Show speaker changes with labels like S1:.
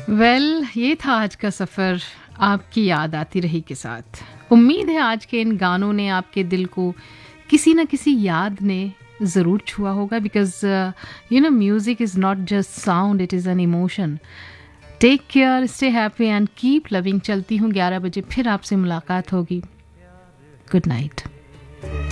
S1: ये था आज का सफ़र आपकी याद आती रही के साथ। उम्मीद है आज के इन गानों ने आपके दिल को किसी न किसी याद ने ज़रूर छुआ होगा, because music is not just sound, it is an emotion. Take care, stay happy and keep loving. चलती हूँ, 11 बजे फिर आपसे मुलाकात होगी। Good night.